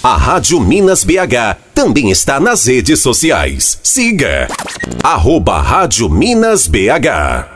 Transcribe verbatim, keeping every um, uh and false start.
A Rádio Minas B H também está nas redes sociais. Siga arroba Rádio Minas B H.